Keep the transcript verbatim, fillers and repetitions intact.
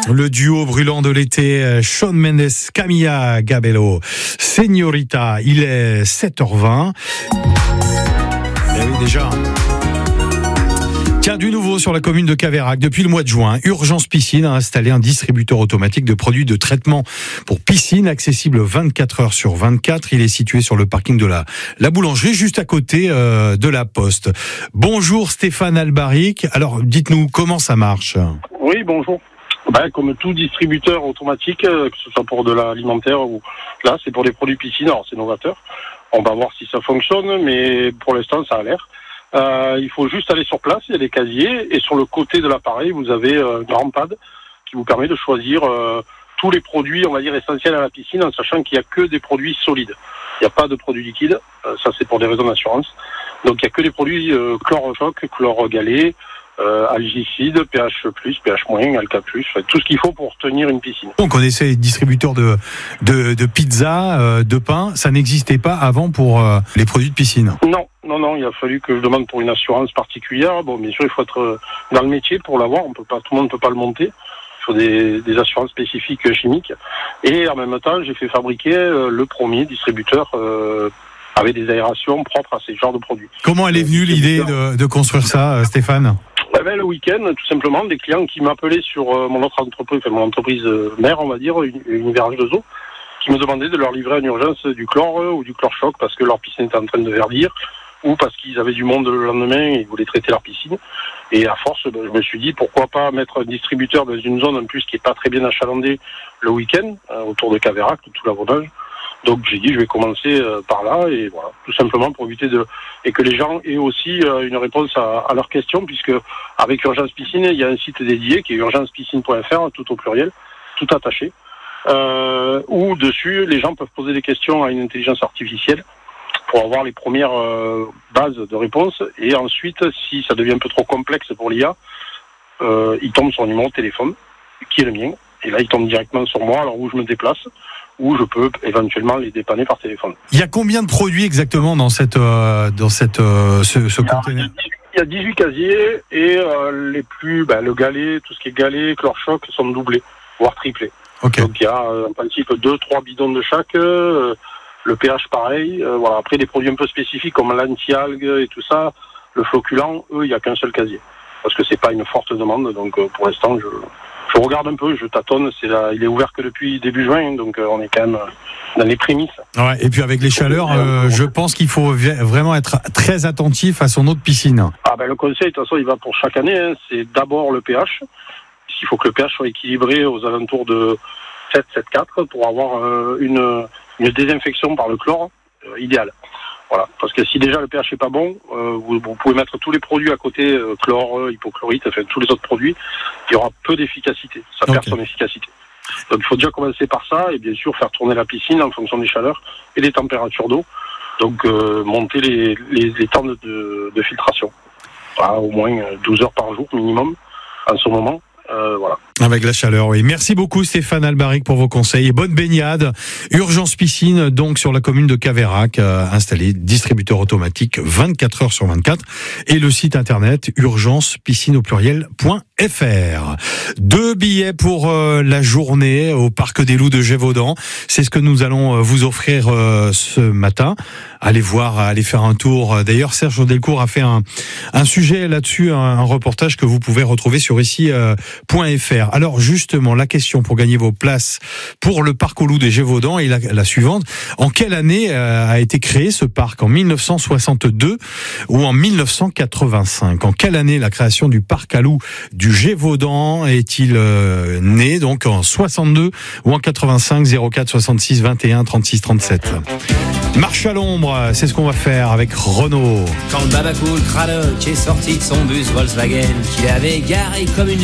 Le duo brûlant de l'été, Shawn Mendes, Camila Cabello, Señorita, il est sept heures vingt. Eh oui, déjà. Tiens, du nouveau sur la commune de Caveyrac. Depuis le mois de juin, Urgence Piscine a installé un distributeur automatique de produits de traitement pour piscine, accessible vingt-quatre heures sur vingt-quatre. Il est situé sur le parking de la, la boulangerie, juste à côté euh, de la poste. Bonjour Stéphane Albaric. Alors, dites-nous, comment ça marche ? Oui, bonjour. Ben, comme tout distributeur automatique, que ce soit pour de l'alimentaire ou là, c'est pour des produits piscine. Alors, c'est novateur. On va voir si ça fonctionne, mais pour l'instant, ça a l'air. Euh, il faut juste aller sur place, il y a des casiers, et sur le côté de l'appareil, vous avez euh, un grand pad qui vous permet de choisir euh, tous les produits, on va dire, essentiels à la piscine, en sachant qu'il n'y a que des produits solides. Il n'y a pas de produits liquides, euh, ça c'est pour des raisons d'assurance. Donc il n'y a que des produits euh, chlorochoc, chlorogalé, euh, algicide, pH plus, pH moins, alca plus, enfin, tout ce qu'il faut pour tenir une piscine. On connaissait les distributeurs de, de, de pizza, euh, de pain, ça n'existait pas avant pour euh, les produits de piscine. Non. Non, non, il a fallu que je demande pour une assurance particulière. Bon, bien sûr, il faut être dans le métier pour l'avoir. On peut pas, tout le monde ne peut pas le monter. Il faut des, des assurances spécifiques chimiques. Et en même temps, j'ai fait fabriquer euh, le premier distributeur euh, avec des aérations propres à ces genres de produits. Comment elle est venue l'idée de, de construire ça, Stéphane ? Eh ben, le week-end, tout simplement, des clients qui m'appelaient sur euh, mon autre entreprise, enfin, mon entreprise euh, mère, on va dire, Univers H deux O, qui me demandaient de leur livrer en urgence du chlore euh, ou du chlore-choc parce que leur piscine était en train de verdir, ou parce qu'ils avaient du monde le lendemain et ils voulaient traiter leur piscine. Et à force, ben, je me suis dit, pourquoi pas mettre un distributeur dans une zone en plus qui est pas très bien achalandée le week-end, euh, autour de Caveyrac, tout l'avantage. Donc j'ai dit, je vais commencer euh, par là, et voilà, tout simplement pour éviter de... Et que les gens aient aussi euh, une réponse à, à leurs questions, puisque avec Urgence Piscine, il y a un site dédié qui est urgence piscine point f r, tout au pluriel, tout attaché, euh, où dessus, les gens peuvent poser des questions à une intelligence artificielle, pour avoir les premières euh, bases de réponse, et ensuite, si ça devient un peu trop complexe pour l'I A, euh, il tombe sur un numéro de téléphone, qui est le mien, et là il tombe directement sur moi, alors où je me déplace, où je peux éventuellement les dépanner par téléphone. Il y a combien de produits exactement dans cette euh, dans cette euh, ce, ce conteneur ? Il y a dix-huit casiers, et euh, les plus, ben, le galet, tout ce qui est galet, chlore-choc, sont doublés, voire triplés. Okay. Donc il y a euh, en principe deux, trois bidons de chaque, euh, le pH pareil, euh, voilà. Après des produits un peu spécifiques comme l'anti-algue et tout ça, le floculant, eux, il n'y a qu'un seul casier. Parce que c'est pas une forte demande, donc euh, pour l'instant, je, je regarde un peu, je tâtonne, c'est là, il est ouvert que depuis début juin, donc euh, on est quand même dans les prémices. Ouais, et puis avec les chaleurs, euh, je pense qu'il faut vraiment être très attentif à son eau de piscine. Ah ben le conseil, de toute façon, il va pour chaque année, hein, c'est d'abord le pH. Il faut que le pH soit équilibré aux alentours de sept, sept virgule quatre pour avoir euh, une... une désinfection par le chlore euh, idéale. Voilà, parce que si déjà le pH est pas bon, euh, vous, vous pouvez mettre tous les produits à côté, euh, chlore, hypochlorite, enfin tous les autres produits, il y aura peu d'efficacité, ça perd okay. son efficacité. Donc il faut déjà commencer par ça, et bien sûr faire tourner la piscine en fonction des chaleurs et des températures d'eau, donc euh, monter les, les, les temps de, de, de filtration, voilà, au moins douze heures par jour minimum en ce moment. Euh, voilà. Avec la chaleur, oui. Merci beaucoup Stéphane Albaric pour vos conseils et bonne baignade. Urgence Piscine, donc sur la commune de Caveyrac, euh, installé distributeur automatique vingt-quatre heures sur vingt-quatre, et le site internet urgence piscine au pluriel point f r. Deux billets pour euh, la journée au Parc des Loups de Gévaudan. C'est ce que nous allons vous offrir euh, ce matin. Allez voir, allez faire un tour. D'ailleurs, Serge Delcourt a fait un, un sujet là-dessus, un, un reportage que vous pouvez retrouver sur ici euh, .fr. Alors justement, la question pour gagner vos places pour le parc aux Loups des Gévaudan est la, la suivante. En quelle année euh, a été créé ce parc ? En mille neuf cent soixante-deux ou en mille neuf cent quatre-vingt-cinq ? En quelle année la création du parc à loups du Gévaudan est-il euh, né ? Donc en soixante-deux ou en quatre-vingt-cinq, zéro quatre soixante-six vingt et un trente-six trente-sept. Marche à l'ombre, c'est ce qu'on va faire avec Renaud. Quand le Babacool Cradock est sorti de son bus Volkswagen, qu'il avait garé comme une